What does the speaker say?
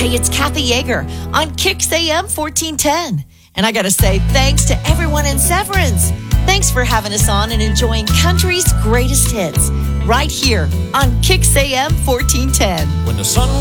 Hey, it's Kathy Yeager on Kicks AM 1410. And I got to say thanks to everyone in Severance. Thanks for having us on and enjoying country's greatest hits right here on Kicks AM 1410. When the sun